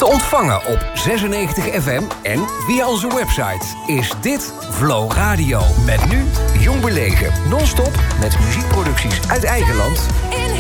Te ontvangen op 96 FM en via onze website is dit Flow Radio. Met nu Jong Belegen. Non-stop met muziekproducties uit eigen land